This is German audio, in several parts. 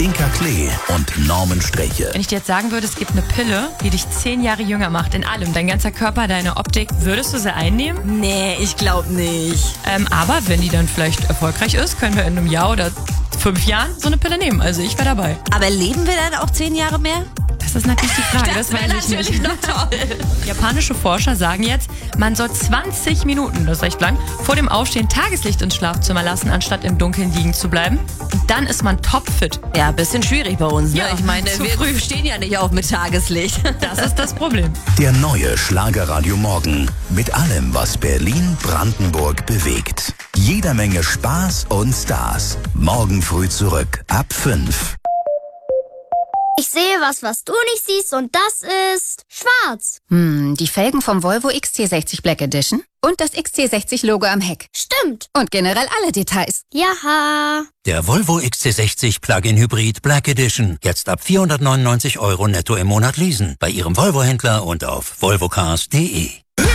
Inka Klee und Norman Sträche. Wenn ich dir jetzt sagen würde, es gibt eine Pille, die dich 10 Jahre jünger macht, in allem, dein ganzer Körper, deine Optik, würdest du sie einnehmen? Nee, ich glaube nicht. Aber wenn die dann vielleicht erfolgreich ist, können wir in einem Jahr oder 5 Jahren so eine Pille nehmen. Also ich wäre dabei. Aber leben wir dann auch 10 Jahre mehr? Das ist natürlich die Frage, das weiß ich nicht. Noch toll. Japanische Forscher sagen jetzt, man soll 20 Minuten, das ist recht lang, vor dem Aufstehen Tageslicht ins Schlafzimmer lassen, anstatt im Dunkeln liegen zu bleiben. Und dann ist man topfit. Ja, bisschen schwierig bei uns, ne? Ja, Ich meine, wir stehen ja nicht auf mit Tageslicht. Das ist das Problem. Der neue Schlagerradio Morgen mit allem, was Berlin-Brandenburg bewegt. Jeder Menge Spaß und Stars. Morgen früh zurück ab 5. Ich sehe was du nicht siehst, und das ist schwarz. Die Felgen vom Volvo XC60 Black Edition und das XC60-Logo am Heck. Stimmt. Und generell alle Details. Jaha. Der Volvo XC60 Plug-in Hybrid Black Edition. Jetzt ab 499 € netto im Monat leasen. Bei Ihrem Volvo-Händler und auf volvocars.de.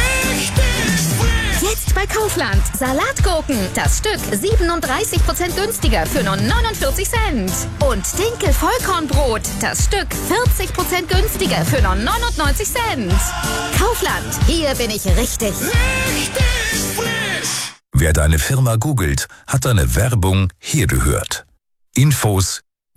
Jetzt bei Kaufland. Salatgurken. Das Stück 37% günstiger für nur 49 Cent. Und Dinkel Vollkornbrot. Das Stück 40% günstiger für nur 99 Cent. Kaufland. Hier bin ich richtig. Wer deine Firma googelt, hat deine Werbung hier gehört. Infos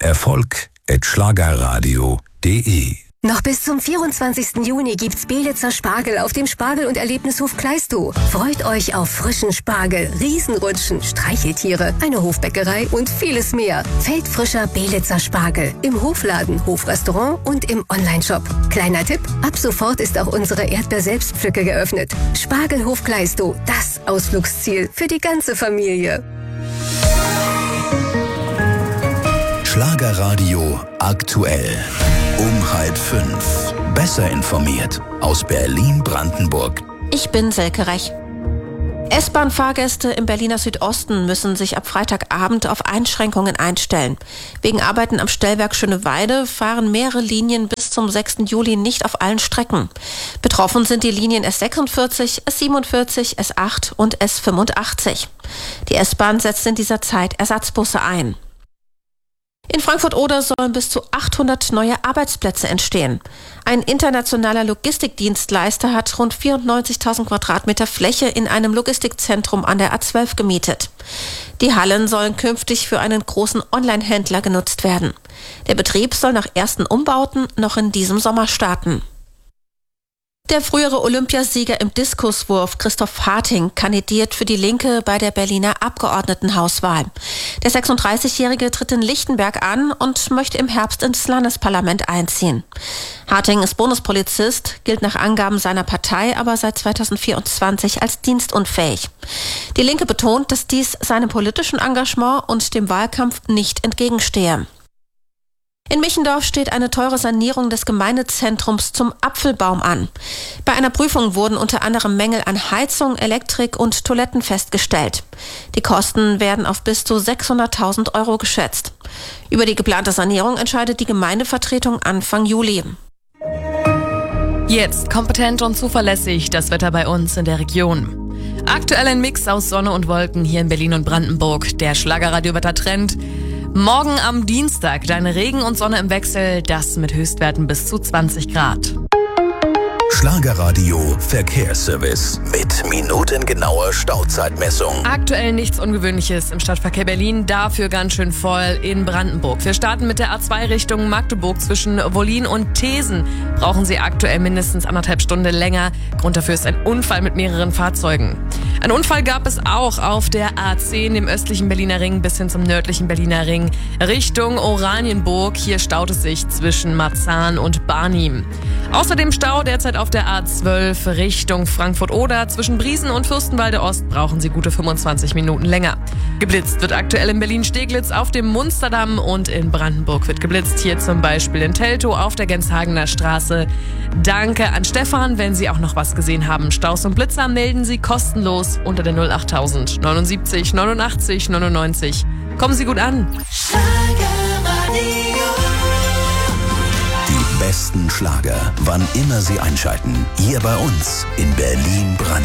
erfolg@schlagerradio.de. Noch bis zum 24. Juni gibt's Belitzer Spargel auf dem Spargel- und Erlebnishof Kleistow. Freut euch auf frischen Spargel, Riesenrutschen, Streicheltiere, eine Hofbäckerei und vieles mehr. Feldfrischer Belitzer Spargel im Hofladen, Hofrestaurant und im Onlineshop. Kleiner Tipp, ab sofort ist auch unsere Erdbeer-Selbstpflücke geöffnet. Spargelhof Kleistow, das Ausflugsziel für die ganze Familie. Schlagerradio aktuell. Um 4:30. Besser informiert aus Berlin-Brandenburg. Ich bin Selke Rech. S-Bahn-Fahrgäste im Berliner Südosten müssen sich ab Freitagabend auf Einschränkungen einstellen. Wegen Arbeiten am Stellwerk Schöneweide fahren mehrere Linien bis zum 6. Juli nicht auf allen Strecken. Betroffen sind die Linien S46, S47, S8 und S85. Die S-Bahn setzt in dieser Zeit Ersatzbusse ein. In Frankfurt-Oder sollen bis zu 800 neue Arbeitsplätze entstehen. Ein internationaler Logistikdienstleister hat rund 94.000 Quadratmeter Fläche in einem Logistikzentrum an der A12 gemietet. Die Hallen sollen künftig für einen großen Online-Händler genutzt werden. Der Betrieb soll nach ersten Umbauten noch in diesem Sommer starten. Der frühere Olympiasieger im Diskuswurf Christoph Harting kandidiert für die Linke bei der Berliner Abgeordnetenhauswahl. Der 36-Jährige tritt in Lichtenberg an und möchte im Herbst ins Landesparlament einziehen. Harting ist Bundespolizist, gilt nach Angaben seiner Partei aber seit 2024 als dienstunfähig. Die Linke betont, dass dies seinem politischen Engagement und dem Wahlkampf nicht entgegenstehe. In Michendorf steht eine teure Sanierung des Gemeindezentrums zum Apfelbaum an. Bei einer Prüfung wurden unter anderem Mängel an Heizung, Elektrik und Toiletten festgestellt. Die Kosten werden auf bis zu 600.000 € geschätzt. Über die geplante Sanierung entscheidet die Gemeindevertretung Anfang Juli. Jetzt kompetent und zuverlässig das Wetter bei uns in der Region. Aktuell ein Mix aus Sonne und Wolken hier in Berlin und Brandenburg. Der Schlagerradio-Wettertrend. Morgen am Dienstag dann Regen und Sonne im Wechsel, das mit Höchstwerten bis zu 20 Grad. Schlagerradio Verkehrsservice mit minutengenauer Stauzeitmessung. Aktuell nichts Ungewöhnliches im Stadtverkehr Berlin, dafür ganz schön voll in Brandenburg. Wir starten mit der A2 Richtung Magdeburg zwischen Wollin und Thesen. Brauchen Sie aktuell mindestens 1,5 Stunden länger. Grund dafür ist ein Unfall mit mehreren Fahrzeugen. Ein Unfall gab es auch auf der A10, dem östlichen Berliner Ring bis hin zum nördlichen Berliner Ring Richtung Oranienburg. Hier staut es sich zwischen Marzahn und Barnim. Außerdem Stau derzeit auf der A12 Richtung Frankfurt-Oder. Zwischen Briesen und Fürstenwalde Ost brauchen Sie gute 25 Minuten länger. Geblitzt wird aktuell in Berlin-Steglitz auf dem Munsterdamm und in Brandenburg wird geblitzt. Hier zum Beispiel in Teltow auf der Genshagener Straße. Danke an Stefan. Wenn Sie auch noch was gesehen haben, Staus und Blitzer, melden Sie kostenlos unter der 08000 79 89 99. Kommen Sie gut an. Die besten Schlager, wann immer Sie einschalten. Hier bei uns in Berlin-Brandenburg.